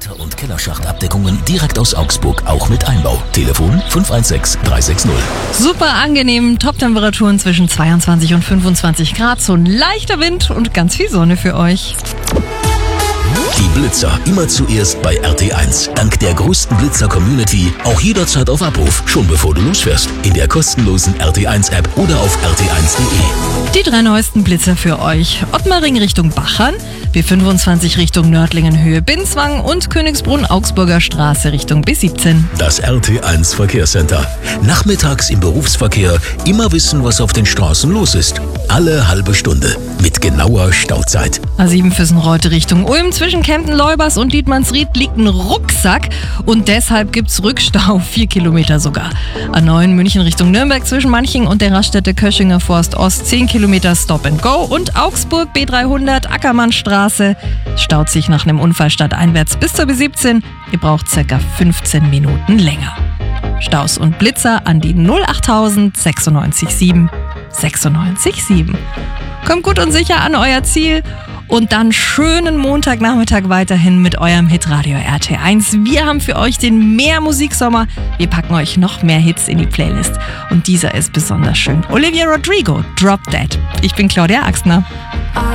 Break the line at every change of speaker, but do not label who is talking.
Unter- und Kellerschachtabdeckungen direkt aus Augsburg, auch mit Einbau. Telefon 516 360.
Super angenehm, Top-Temperaturen zwischen 22 und 25 Grad, so ein leichter Wind und ganz viel Sonne für euch.
Die Blitzer immer zuerst bei RT1. Dank der größten Blitzer-Community auch jederzeit auf Abruf, schon bevor du losfährst. In der kostenlosen RT1-App oder auf rt1.de.
Die 3 neuesten Blitzer für euch. Ottmaring Richtung Bachern, B25 Richtung Nördlingen Höhe Binswang und Königsbrunn Augsburger Straße Richtung B17.
Das RT1 Verkehrscenter. Nachmittags im Berufsverkehr immer wissen, was auf den Straßen los ist. Alle halbe Stunde mit genauer Stauzeit.
A7 Füssenreute Richtung Ulm, zwischen Kempten-Leubers und Dietmannsried liegt ein Rucksack und deshalb gibt's Rückstau, 4 Kilometer sogar. A9 München Richtung Nürnberg, zwischen Manching und der Raststätte Köchinger Forst Ost 10 Kilometer Stop and Go und Augsburg B300 Ackermannstraße staut sich nach einem Unfall stadteinwärts bis zur B17. Ihr braucht ca. 15 Minuten länger. Staus und Blitzer an die 08000 96 7 96 7. Kommt gut und sicher an euer Ziel und dann schönen Montagnachmittag weiterhin mit eurem Hitradio RT1. Wir haben für euch den Mehr-Musiksommer. Wir packen euch noch mehr Hits in die Playlist. Und dieser ist besonders schön. Olivia Rodrigo, Drop Dead. Ich bin Claudia Axtner.